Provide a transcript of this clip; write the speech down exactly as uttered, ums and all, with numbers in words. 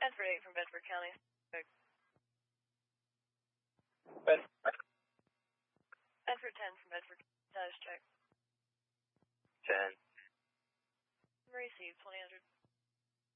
Bedford eight from Bedford County. Bedford. Bedford ten from Bedford status check. ten. Received, twenty hundred.